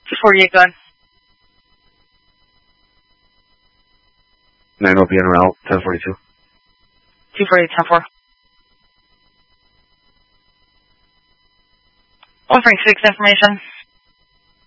248, go ahead. 9 OP en route, 1042. 248, 10-4. 136 information.